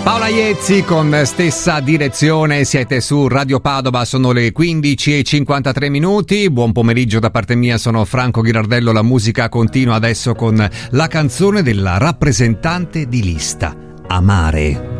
Paola Iezzi con Stessa Direzione, siete su Radio Padova, sono le 15:53. Buon pomeriggio da parte mia, sono Franco Ghirardello, la musica continua adesso con la canzone della rappresentante di lista, Amare.